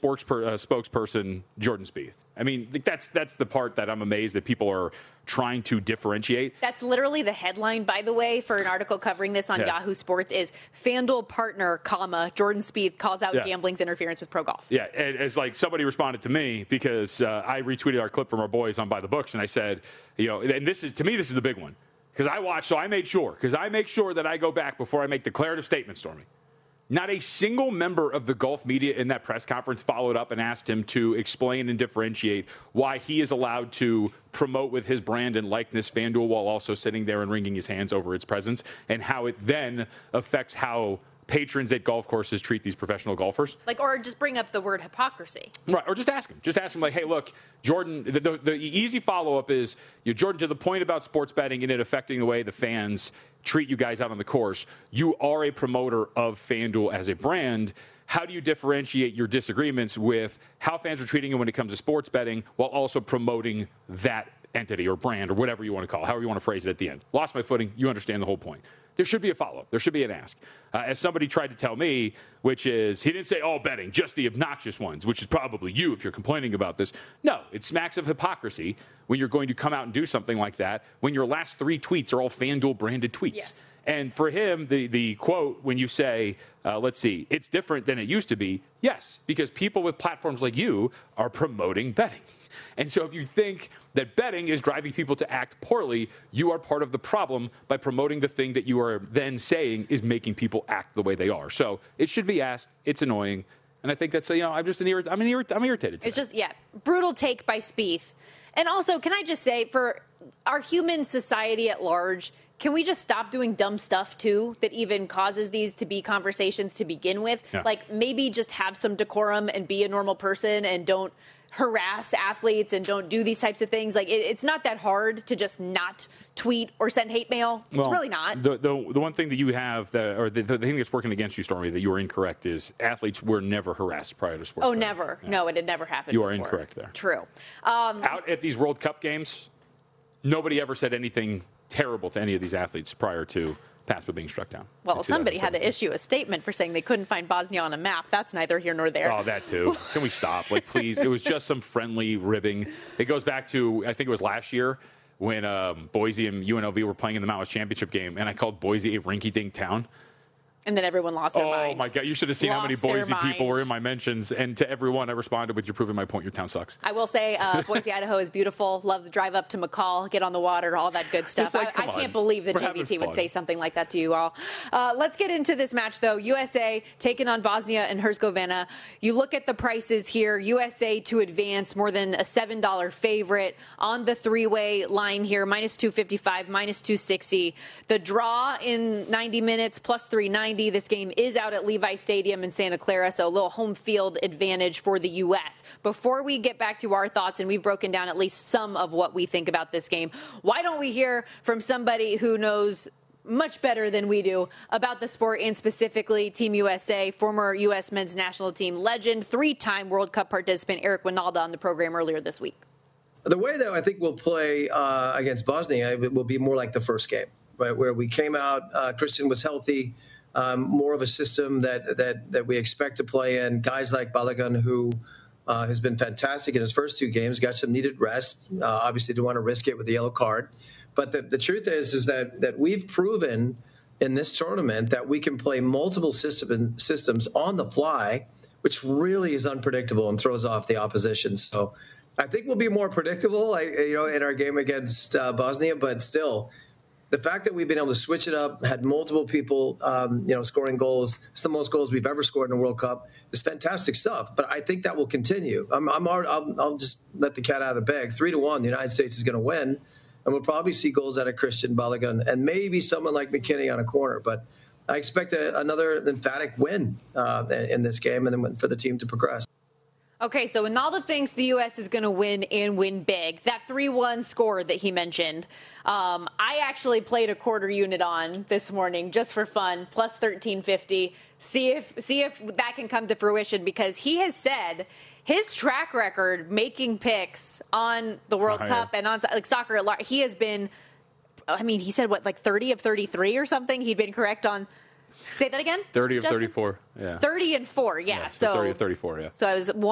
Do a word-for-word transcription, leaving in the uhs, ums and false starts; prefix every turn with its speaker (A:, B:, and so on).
A: sports per, uh, spokesperson Jordan Spieth. I mean, that's that's the part that I'm amazed that people are trying to differentiate.
B: That's literally the headline, by the way, for an article covering this on yeah. Yahoo Sports is FanDuel partner, comma, Jordan Spieth calls out yeah. gambling's interference with pro golf.
A: Yeah, and it's like somebody responded to me because uh, I retweeted our clip from our boys on By the Books, and I said, you know, and this is, to me, this is the big one. Because I watch, so I made sure, because I make sure that I go back before I make declarative statements, Stormy. Not a single member of the golf media in that press conference followed up and asked him to explain and differentiate why he is allowed to promote with his brand and likeness FanDuel while also sitting there and wringing his hands over its presence, and how it then affects how patrons at golf courses treat these professional golfers.
B: Like, or just bring up the word hypocrisy.
A: Right, or just ask him. Just ask him, like, hey, look, Jordan, the, the, the easy follow-up is, you know, Jordan, to the point about sports betting and it affecting the way the fans treat you guys out on the course, you are a promoter of FanDuel as a brand. How do you differentiate your disagreements with how fans are treating you when it comes to sports betting while also promoting that entity or brand or whatever you want to call it, however you want to phrase it at the end? Lost my footing. You understand the whole point. There should be a follow-up. There should be an ask. Uh, as somebody tried to tell me, which is, he didn't say all betting, just the obnoxious ones, which is probably you if you're complaining about this. No, it smacks of hypocrisy when you're going to come out and do something like that when your last three tweets are all FanDuel-branded tweets.
B: Yes.
A: And for him, the, the quote, when you say, uh, let's see, it's different than it used to be, yes, because people with platforms like you are promoting betting. And so if you think that betting is driving people to act poorly, you are part of the problem by promoting the thing that you are then saying is making people act the way they are. So it should be asked. It's annoying. And I think that's, you know, I'm just an irrit- I'm, an irrit- I'm irritated. Today.
B: It's just, yeah, brutal take by Spieth. And also, can I just say, for our human society at large, can we just stop doing dumb stuff, too, that even causes these to be conversations to begin with?
A: Yeah.
B: Like, maybe just have some decorum and be a normal person and don't harass athletes and don't do these types of things. Like, it, it's not that hard to just not tweet or send hate mail. It's
A: well,
B: really not.
A: The, the the one thing that you have, that, or the, the thing that's working against you, Stormy, that you are incorrect is athletes were never harassed prior to sports.
B: Oh,
A: betting.
B: never.
A: Yeah.
B: No, it had never happened
A: You
B: before.
A: are incorrect there.
B: True. Um,
A: Out at these World Cup games, nobody ever said anything terrible to any of these athletes prior to PASPA being struck down.
B: Well, somebody had to issue a statement for saying they couldn't find Bosnia on a map. That's neither here nor there.
A: Oh, that too. Can we stop? Like, please. It was just some friendly ribbing. It goes back to, I think it was last year when um, Boise and U N L V were playing in the Mountain West Championship game, and I called Boise a rinky-dink town.
B: And then everyone lost their
A: oh,
B: mind.
A: Oh, my God. You should have seen
B: lost
A: how many Boise people were in my mentions. And to everyone, I responded with, you're proving my point. Your town sucks.
B: I will say uh, Boise, Idaho is beautiful. Love the drive up to McCall, get on the water, all that good stuff.
A: Like,
B: I, I can't believe that
A: We're
B: J V T would
A: fun.
B: say something like that to you all. Uh, let's get into this match, though. U S A taking on Bosnia and Herzegovina. You look at the prices here. U S A to advance, more than a seven dollar favorite on the three-way line here, minus two fifty-five, minus two sixty. The draw in ninety minutes, plus three ninety. This game is out at Levi Stadium in Santa Clara, so a little home field advantage for the U S. Before we get back to our thoughts, and we've broken down at least some of what we think about this game, why don't we hear from somebody who knows much better than we do about the sport, and specifically Team U S A, former U S men's national team legend, three-time World Cup participant Eric Winalda on the program earlier this week.
C: The way that I think we'll play uh, against Bosnia, it will be more like the first game, right, where we came out, uh, Christian was healthy, Um, more of a system that, that that we expect to play in. Guys like Balogun, who uh, has been fantastic in his first two games, got some needed rest. Uh, obviously, didn't want to risk it with the yellow card. But the, the truth is, is that that we've proven in this tournament that we can play multiple system, systems on the fly, which really is unpredictable and throws off the opposition. So I think we'll be more predictable, you know, in our game against uh, Bosnia, but still, the fact that we've been able to switch it up, had multiple people, um, you know, scoring goals, it's the most goals we've ever scored in a World Cup, is fantastic stuff. But I think that will continue. I'm, I'm I'll, I'll just let the cat out of the bag. Three to one, the United States is going to win, and we'll probably see goals out of Christian, Balogun, and maybe someone like McKinney on a corner. But I expect a, another emphatic win uh, in this game, and then for the team to progress.
B: Okay, so Winalda thinks the U S is going to win and win big. That three one score that he mentioned, um, I actually played a quarter unit on this morning just for fun, plus thirteen fifty. See if see if that can come to fruition, because he has said his track record making picks on the World
A: oh,
B: Cup
A: yeah.
B: and on like soccer at large, he has been, I mean, he said what, like thirty of thirty-three or something? He'd been correct on. Say that again?
A: thirty of
B: Justin?
A: thirty-four, yeah.
B: thirty and four, yeah.
A: yeah so, so thirty of thirty-four, yeah.
B: So I was